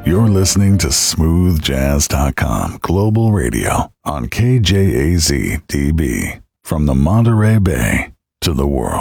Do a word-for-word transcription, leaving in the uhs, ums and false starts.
You're listening to smooth jazz dot com Global Radio on K J A Z D B. From the Monterey Bay to the world.